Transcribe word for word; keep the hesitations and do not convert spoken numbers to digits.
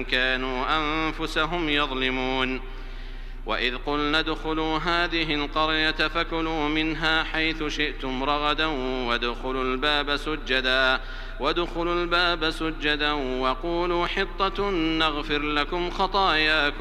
كانوا أنفسهم يظلمون. وإذ قلنا ادخلوا هذه القرية فكلوا منها حيث شئتم رغدا وادخلوا الباب سجدا وادخلوا الباب سجدا وقولوا حطة نغفر لكم خطاياكم